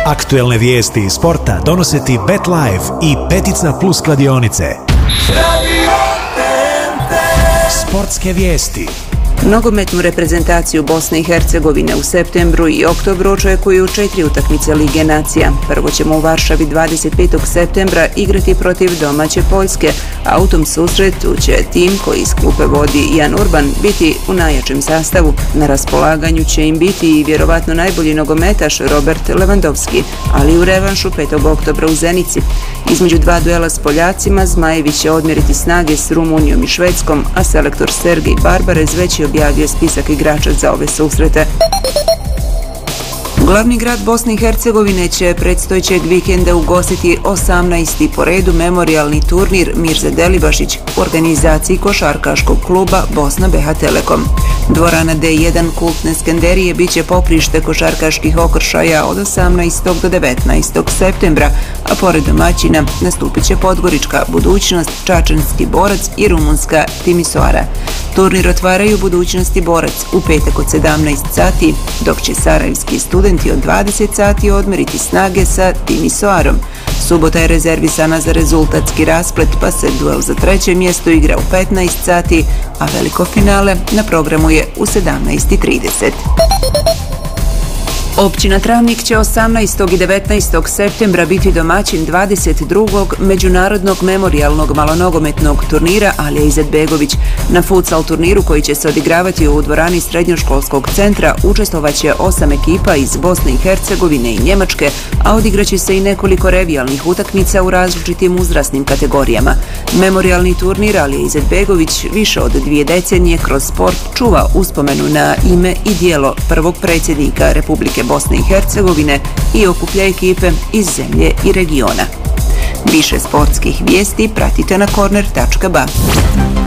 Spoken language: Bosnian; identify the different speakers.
Speaker 1: Aktuelne vijesti iz sporta donose ti BetLife i Petica Plus kladionice. Sportske vijesti.
Speaker 2: Nogometnu reprezentaciju Bosne i Hercegovine u septembru i oktobru očekuju 4 utakmice Lige nacija. Prvo ćemo u Varšavi 25. septembra igrati protiv domaće Poljske, a u tom susretu će tim koji iz klupe vodi Jan Urban biti u najjačem sastavu. Na raspolaganju će im biti i vjerovatno najbolji nogometaš Robert Lewandowski, ali u revanšu 5. oktobra u Zenici. Između dva duela s Poljacima Zmajevi će odmjeriti snage s Rumunijom i Švedskom, a selektor Sergej Barbarez već je objavio spisak igrača za ove susrete. Glavni grad Bosne i Hercegovine će predstojećeg vikenda ugostiti 18. po redu memorijalni turnir Mirza Delibašić u organizaciji košarkaškog kluba Bosna BH Telekom. Dvorana D1 kultne Skenderije bit će poprište košarkaških okršaja od 18. do 19. septembra, a pored domaćina nastupit će Podgorička Budućnost, Čačanski Borac i Rumunska Timisoara. Turnir otvaraju Budućnost i Borac u petak od 17 sati, dok će sarajevski studenti od 20 sati odmeriti snage sa Timisoarom. Subota je rezervisana za rezultatski rasplet, pa se duel za treće mjesto igra u 15 sati, a veliko finale na programu je u 17:30. Općina Travnik će 18. i 19. septembra biti domaćin 22. međunarodnog memorijalnog malonogometnog turnira Alija Izetbegović. Na futsal turniru koji će se odigravati u dvorani srednjoškolskog centra učestvovaće 8 ekipa iz Bosne i Hercegovine i Njemačke, a odigraće se i nekoliko revijalnih utakmica u različitim uzrasnim kategorijama. Memorijalni turnir Alija Izetbegović više od 2 decenije kroz sport čuva uspomenu na ime i djelo prvog predsjednika Republike Bosne i Hercegovine i okuplja ekipe iz zemlje i regiona. Više sportskih vijesti pratite na corner.ba.